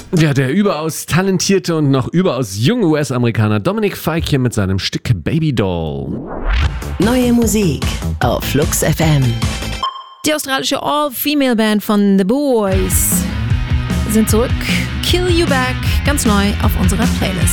Ja, der überaus talentierte und noch überaus junge US-Amerikaner Dominic Fike hier mit seinem Stück Baby Doll. Neue Musik auf Flux FM. Die australische All-Female-Band von The Boys sind zurück. Kill You Back, ganz neu auf unserer Playlist.